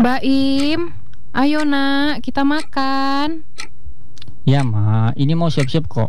Baim, ayo nak, kita makan. Ya, Ma. Ini mau siap-siap kok.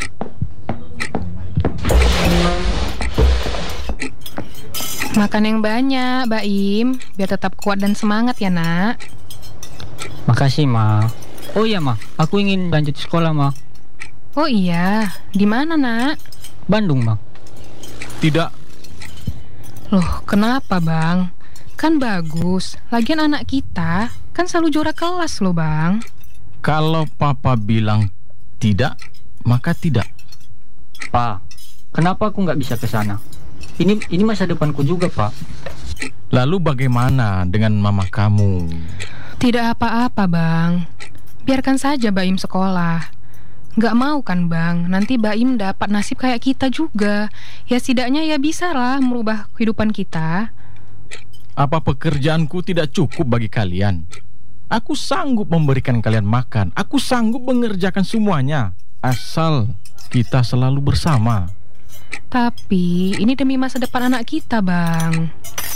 Makan yang banyak, Baim, biar tetap kuat dan semangat ya nak. Makasih, Ma. Oh iya, Ma. Aku ingin lanjut sekolah, Ma. Oh iya, di mana nak? Bandung, Ma. Tidak, Loh, kenapa bang? Kan bagus, lagian anak kita kan selalu juara kelas loh bang. kalau papa bilang tidak, maka tidak. Pa, kenapa aku nggak bisa ke sana? Ini masa depanku juga, Pak. Lalu bagaimana dengan mama kamu? Tidak apa-apa bang, biarkan saja Baim sekolah. Gak mau kan bang, nanti Baim dapat nasib kayak kita juga. Ya setidaknya ya bisa lah merubah kehidupan kita. Apa pekerjaanku tidak cukup bagi kalian? Aku sanggup memberikan kalian makan. Aku sanggup mengerjakan semuanya, asal kita selalu bersama. Tapi ini demi masa depan anak kita bang.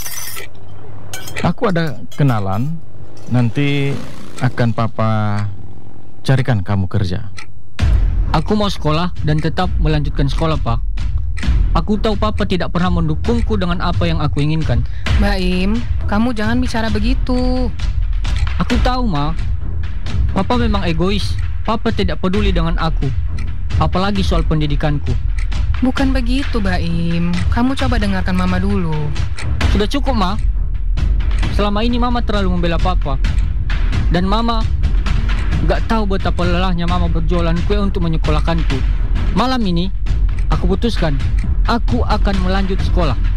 Aku ada kenalan, nanti akan papa carikan kamu kerja. Aku mau sekolah dan tetap melanjutkan sekolah, Pak. Aku tahu Papa tidak pernah mendukungku dengan apa yang aku inginkan. Baim, kamu jangan bicara begitu. Aku tahu, Ma. Papa memang egois. Papa tidak peduli dengan aku. Apalagi soal pendidikanku. Bukan begitu Baim, kamu coba dengarkan mama dulu. Sudah cukup, Ma. Selama ini Mama terlalu membela Papa. Dan Mama gak tahu betapa lelahnya Mama berjualan kue untuk menyekolahkanku. Malam ini, aku putuskan, aku akan melanjut sekolah.